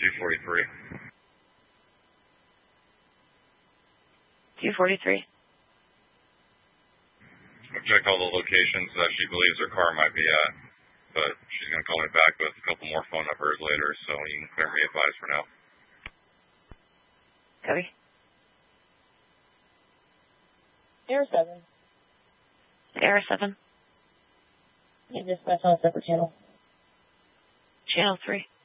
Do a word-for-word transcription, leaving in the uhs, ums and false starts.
two forty-three. two forty-three. I've checked all the locations that she believes her car might be at, but she's going to call me back with a couple more phone numbers later, so you can clear me advice for now. Copy. Air seven. Air seven. You dispatch on a separate channel. Channel three.